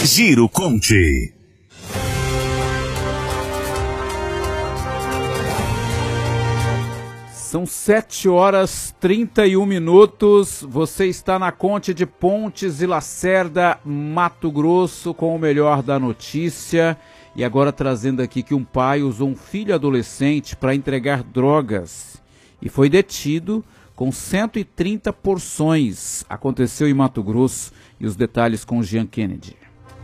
Giro Conte. São 7h31. Você está na Conte de Pontes e Lacerda, Mato Grosso, com o melhor da notícia. E agora trazendo aqui que um pai usou um filho adolescente para entregar drogas e foi detido com 130 porções. Aconteceu em Mato Grosso. E os detalhes com o Jean Kennedy.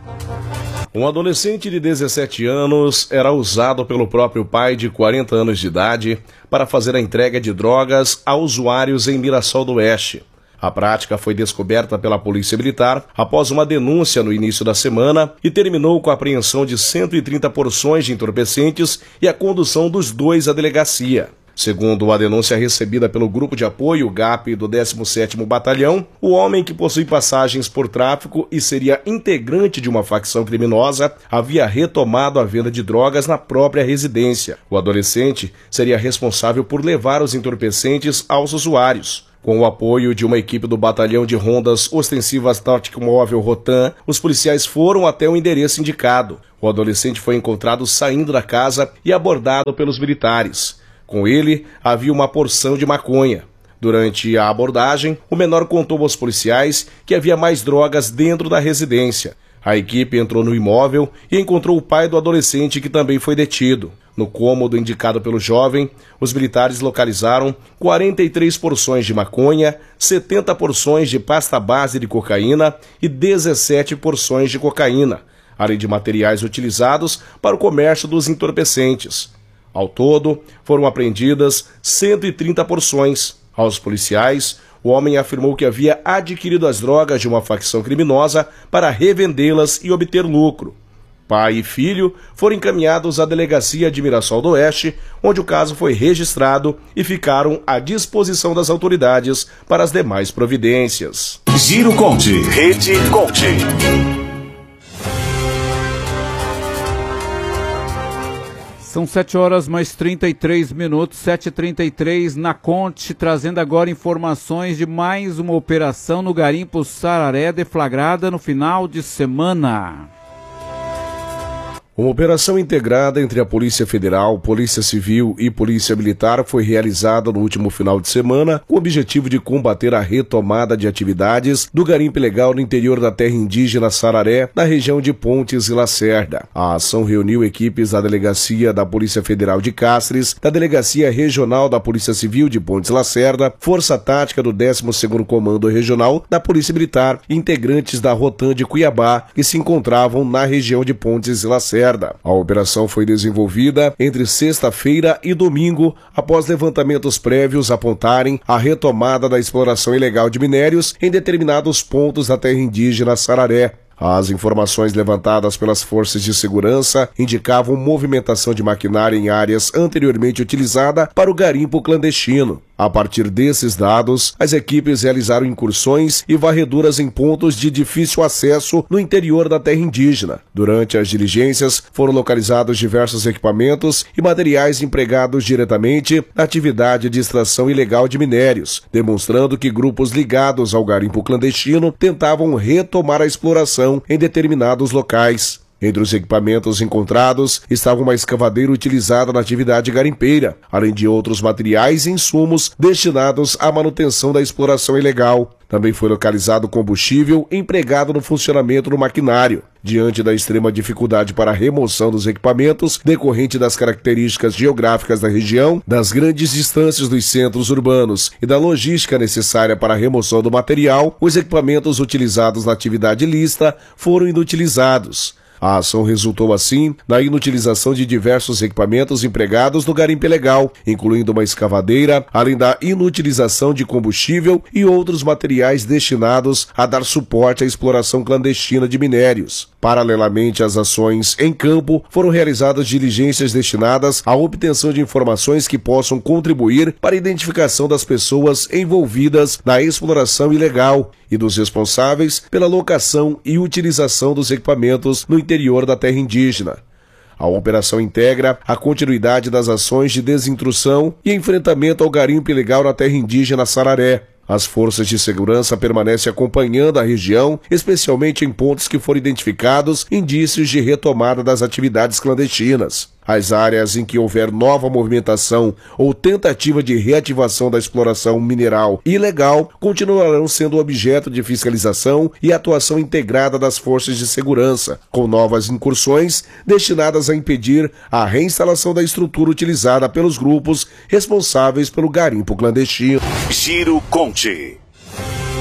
Um adolescente de 17 anos era usado pelo próprio pai de 40 anos de idade para fazer a entrega de drogas a usuários em Mirassol do Oeste. A prática foi descoberta pela Polícia Militar após uma denúncia no início da semana e terminou com a apreensão de 130 porções de entorpecentes e a condução dos dois à delegacia. Segundo a denúncia recebida pelo Grupo de Apoio GAP do 17º Batalhão, o homem que possui passagens por tráfico e seria integrante de uma facção criminosa havia retomado a venda de drogas na própria residência. O adolescente seria responsável por levar os entorpecentes aos usuários. Com o apoio de uma equipe do Batalhão de Rondas Ostensivas Tático Móvel Rotan, os policiais foram até o endereço indicado. O adolescente foi encontrado saindo da casa e abordado pelos militares. Com ele, havia uma porção de maconha. Durante a abordagem, o menor contou aos policiais que havia mais drogas dentro da residência. A equipe entrou no imóvel e encontrou o pai do adolescente, que também foi detido. No cômodo indicado pelo jovem, os militares localizaram 43 porções de maconha, 70 porções de pasta base de cocaína e 17 porções de cocaína, além de materiais utilizados para o comércio dos entorpecentes. Ao todo, foram apreendidas 130 porções. Aos policiais, o homem afirmou que havia adquirido as drogas de uma facção criminosa para revendê-las e obter lucro. Pai e filho foram encaminhados à delegacia de Mirassol do Oeste, onde o caso foi registrado e ficaram à disposição das autoridades para as demais providências. Giro Conte, Rede Conte. São 7h33, 7h33 na Conte, trazendo agora informações de mais uma operação no garimpo Sararé, deflagrada no final de semana. Uma operação integrada entre a Polícia Federal, Polícia Civil e Polícia Militar foi realizada no último final de semana com o objetivo de combater a retomada de atividades do garimpo ilegal no interior da terra indígena Sararé, na região de Pontes e Lacerda. A ação reuniu equipes da Delegacia da Polícia Federal de Cáceres, da Delegacia Regional da Polícia Civil de Pontes e Lacerda, Força Tática do 12º Comando Regional da Polícia Militar e integrantes da Rotan de Cuiabá, que se encontravam na região de Pontes e Lacerda. A operação foi desenvolvida entre sexta-feira e domingo, após levantamentos prévios apontarem a retomada da exploração ilegal de minérios em determinados pontos da terra indígena Sararé. As informações levantadas pelas forças de segurança indicavam movimentação de maquinária em áreas anteriormente utilizadas para o garimpo clandestino. A partir desses dados, as equipes realizaram incursões e varreduras em pontos de difícil acesso no interior da terra indígena. Durante as diligências, foram localizados diversos equipamentos e materiais empregados diretamente na atividade de extração ilegal de minérios, demonstrando que grupos ligados ao garimpo clandestino tentavam retomar a exploração em determinados locais. Entre os equipamentos encontrados estava uma escavadeira utilizada na atividade garimpeira, além de outros materiais e insumos destinados à manutenção da exploração ilegal. Também foi localizado combustível empregado no funcionamento do maquinário. Diante da extrema dificuldade para a remoção dos equipamentos, decorrente das características geográficas da região, das grandes distâncias dos centros urbanos e da logística necessária para a remoção do material, os equipamentos utilizados na atividade ilícita foram inutilizados. A ação resultou, assim, na inutilização de diversos equipamentos empregados no garimpo ilegal, incluindo uma escavadeira, além da inutilização de combustível e outros materiais destinados a dar suporte à exploração clandestina de minérios. Paralelamente às ações em campo, foram realizadas diligências destinadas à obtenção de informações que possam contribuir para a identificação das pessoas envolvidas na exploração ilegal e dos responsáveis pela locação e utilização dos equipamentos no interior da terra indígena. A operação integra a continuidade das ações de desintrusão e enfrentamento ao garimpo ilegal na terra indígena Sararé. As forças de segurança permanecem acompanhando a região, especialmente em pontos que foram identificados indícios de retomada das atividades clandestinas. As áreas em que houver nova movimentação ou tentativa de reativação da exploração mineral ilegal continuarão sendo objeto de fiscalização e atuação integrada das forças de segurança, com novas incursões destinadas a impedir a reinstalação da estrutura utilizada pelos grupos responsáveis pelo garimpo clandestino. Giro Conte.